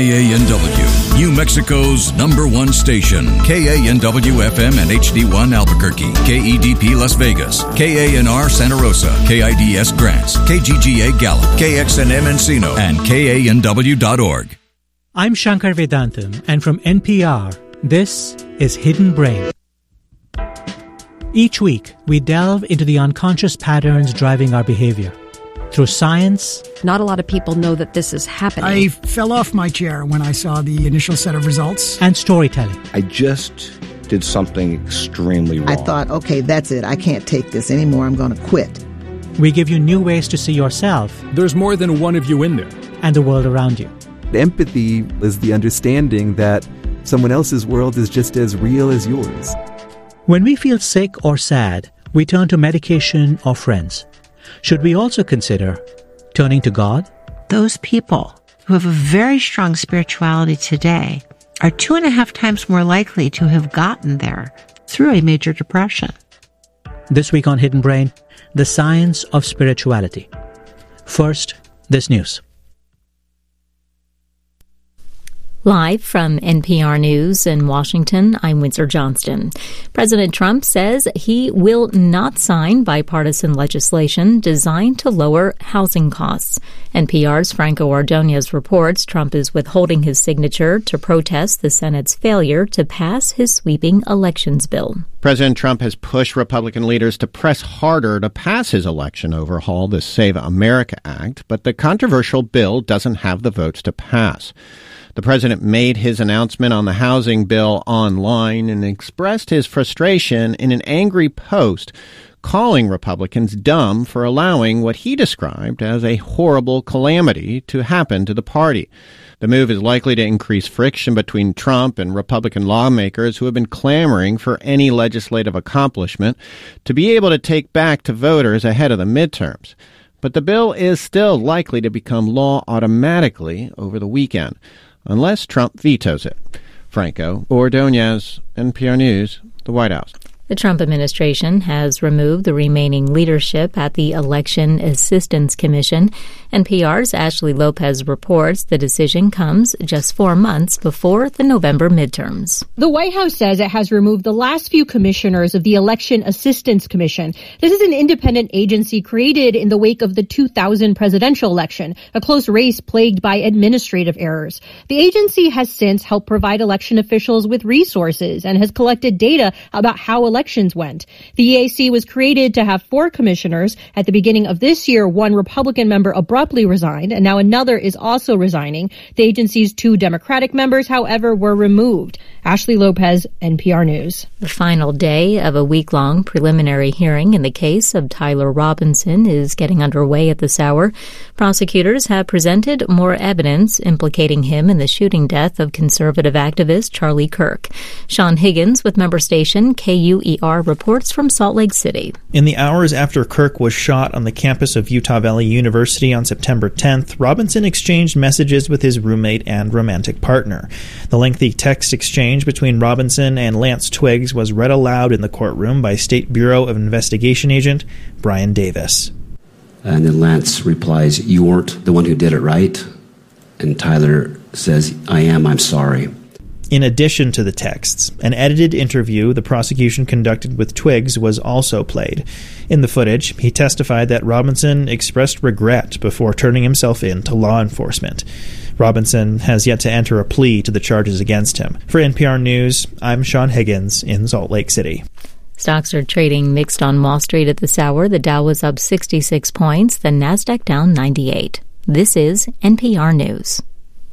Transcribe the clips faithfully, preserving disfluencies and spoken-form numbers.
K A N W, New Mexico's number one station. K A N W F M and H D one Albuquerque. K E D P Las Vegas. K A N R Santa Rosa. K I D S Grants. K G G A Gallup. K X N M Encino. And K A N W dot org. I'm Shankar Vedantam, and from N P R, this is Hidden Brain. Each week, we delve into the unconscious patterns driving our behavior. Through science. Not a lot of people know that this is happening. I fell off my chair when I saw the initial set of results. And storytelling. I just did something extremely wrong. I thought, okay, that's it. I can't take this anymore. I'm going to quit. We give you new ways to see yourself. There's more than one of you in there. And the world around you. Empathy is the understanding that someone else's world is just as real as yours. When we feel sick or sad, we turn to medication or friends. Should we also consider turning to God? Those people who have a very strong spirituality today are two and a half times more likely to have gotten there through a major depression. This week on Hidden Brain, the science of spirituality. First, this news. Live from N P R News in Washington, I'm Windsor Johnston. President Trump says he will not sign bipartisan legislation designed to lower housing costs. N P R's Franco Ordonez reports Trump is withholding his signature to protest the Senate's failure to pass his sweeping elections bill. President Trump has pushed Republican leaders to press harder to pass his election overhaul, the Save America Act, but the controversial bill doesn't have the votes to pass. The president made his announcement on the housing bill online and expressed his frustration in an angry post, calling Republicans dumb for allowing what he described as a horrible calamity to happen to the party. The move is likely to increase friction between Trump and Republican lawmakers who have been clamoring for any legislative accomplishment to be able to take back to voters ahead of the midterms. But the bill is still likely to become law automatically over the weekend, unless Trump vetoes it. Franco Ordonez, N P R News, the White House. The Trump administration has removed the remaining leadership at the Election Assistance Commission. N P R's Ashley Lopez reports the decision comes just four months before the November midterms. The White House says it has removed the last few commissioners of the Election Assistance Commission. This is an independent agency created in the wake of the two thousand presidential election, a close race plagued by administrative errors. The agency has since helped provide election officials with resources and has collected data about how elections Elections went. The E A C was created to have four commissioners. At the beginning of this year, one Republican member abruptly resigned, and now another is also resigning. The agency's two Democratic members, however, were removed. Ashley Lopez, N P R News. The final day of a week-long preliminary hearing in the case of Tyler Robinson is getting underway at this hour. Prosecutors have presented more evidence implicating him in the shooting death of conservative activist Charlie Kirk. Sean Higgins with member station K U E R reports from Salt Lake City. In the hours after Kirk was shot on the campus of Utah Valley University on September tenth, Robinson exchanged messages with his roommate and romantic partner. The lengthy text exchange between Robinson and Lance Twiggs was read aloud in the courtroom by State Bureau of Investigation agent Brian Davis. And then Lance replies, "You weren't the one who did it, right?" And Tyler says, "I am, I'm sorry." In addition to the texts, an edited interview the prosecution conducted with Twiggs was also played. In the footage, he testified that Robinson expressed regret before turning himself in to law enforcement. Robinson has yet to enter a plea to the charges against him. For N P R News, I'm Sean Higgins in Salt Lake City. Stocks are trading mixed on Wall Street at this hour. The Dow was up sixty-six points, the Nasdaq down ninety-eight. This is N P R News.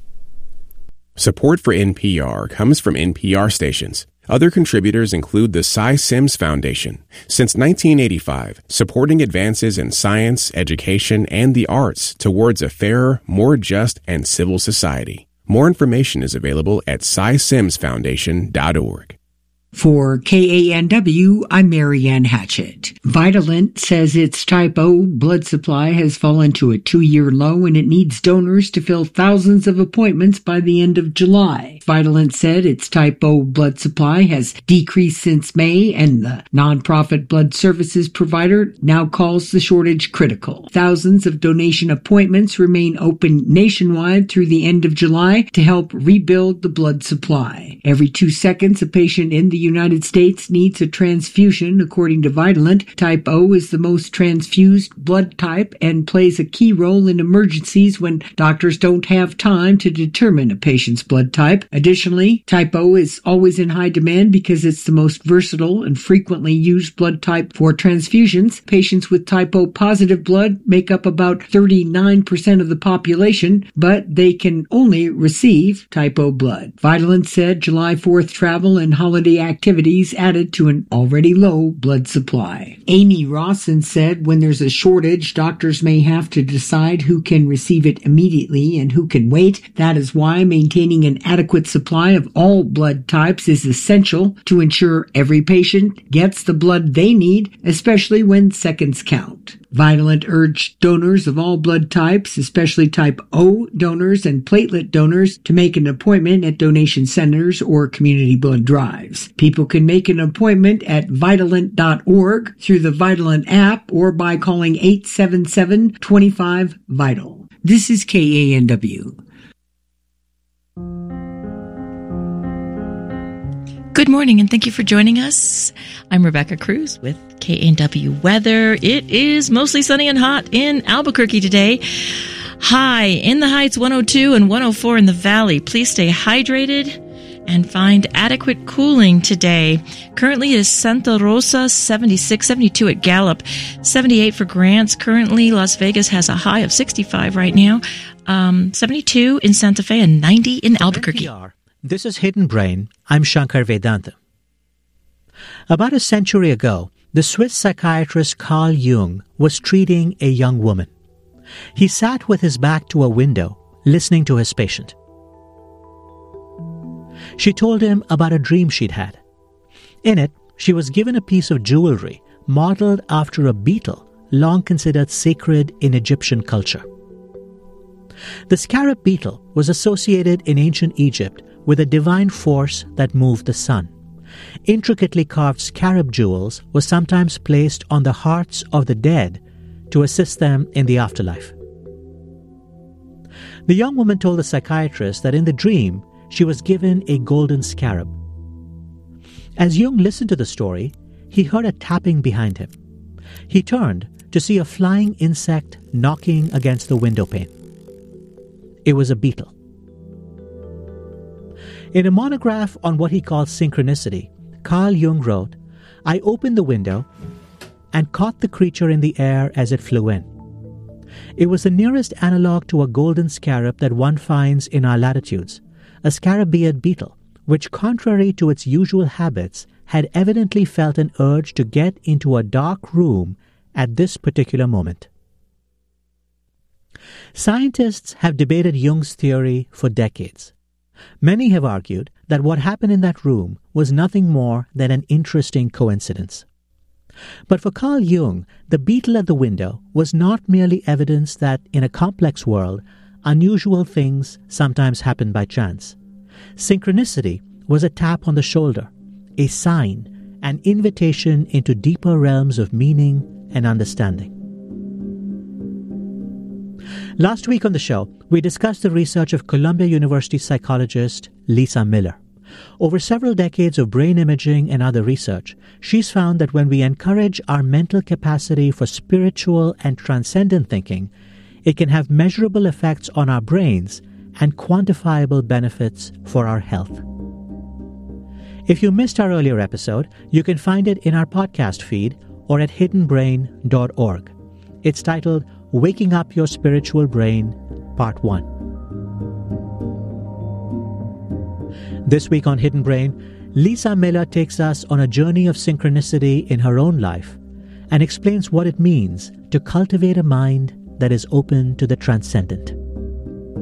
Support for N P R comes from N P R stations. Other contributors include the Cy Sims Foundation. Since nineteen eighty-five, supporting advances in science, education, and the arts towards a fairer, more just, and civil society. More information is available at cy sims foundation dot org. For K A N W, I'm Marianne Hatchett. Vitalent says its type O blood supply has fallen to a two-year low and it needs donors to fill thousands of appointments by the end of July. Vitalent said its type O blood supply has decreased since May and the nonprofit blood services provider now calls the shortage critical. Thousands of donation appointments remain open nationwide through the end of July to help rebuild the blood supply. Every two seconds, a patient in the United States needs a transfusion, according to Vitalent. Type O is the most transfused blood type and plays a key role in emergencies when doctors don't have time to determine a patient's blood type. Additionally, type O is always in high demand because it's the most versatile and frequently used blood type for transfusions. Patients with type O positive blood make up about thirty-nine percent of the population, but they can only receive type O blood. Vitalent said July fourth travel and holiday activities added to an already low blood supply. Amy Rawson said when there's a shortage, doctors may have to decide who can receive it immediately and who can wait. That is why maintaining an adequate supply of all blood types is essential to ensure every patient gets the blood they need, especially when seconds count. Vitalent urged donors of all blood types, especially type O donors and platelet donors, to make an appointment at donation centers or community blood drives. People can make an appointment at Vitalent dot org through the Vitalent app or by calling eight seven seven, two five, VITAL. This is K A N W. Good morning, and thank you for joining us. I'm Rebecca Cruz with K A N W Weather. It is mostly sunny and hot in Albuquerque today. High in the Heights, one oh two and one oh four in the Valley. Please stay hydrated and find adequate cooling today. Currently is Santa Rosa, seventy-six, seventy-two at Gallup, seventy-eight for Grants. Currently, Las Vegas has a high of sixty-five right now, um, seventy-two in Santa Fe and ninety in Albuquerque. N P R. This is Hidden Brain. I'm Shankar Vedanta. About a century ago, the Swiss psychiatrist Carl Jung was treating a young woman. He sat with his back to a window, listening to his patient. She told him about a dream she'd had. In it, she was given a piece of jewelry modeled after a beetle long considered sacred in Egyptian culture. The scarab beetle was associated in ancient Egypt with a divine force that moved the sun. Intricately carved scarab jewels were sometimes placed on the hearts of the dead to assist them in the afterlife. The young woman told the psychiatrist that in the dream, she was given a golden scarab. As Jung listened to the story, he heard a tapping behind him. He turned to see a flying insect knocking against the window pane. It was a beetle. In a monograph on what he called synchronicity, Carl Jung wrote, "I opened the window and caught the creature in the air as it flew in. It was the nearest analog to a golden scarab that one finds in our latitudes, a scarabaeid beetle, which, contrary to its usual habits, had evidently felt an urge to get into a dark room at this particular moment." Scientists have debated Jung's theory for decades. Many have argued that what happened in that room was nothing more than an interesting coincidence. But for Carl Jung, the beetle at the window was not merely evidence that in a complex world, unusual things sometimes happen by chance. Synchronicity was a tap on the shoulder, a sign, an invitation into deeper realms of meaning and understanding. Last week on the show, we discussed the research of Columbia University psychologist Lisa Miller. Over several decades of brain imaging and other research, she's found that when we encourage our mental capacity for spiritual and transcendent thinking, it can have measurable effects on our brains and quantifiable benefits for our health. If you missed our earlier episode, you can find it in our podcast feed or at hidden brain dot org. It's titled Waking Up Your Spiritual Brain, Part one. This week on Hidden Brain, Lisa Miller takes us on a journey of synchronicity in her own life and explains what it means to cultivate a mind that is open to the transcendent.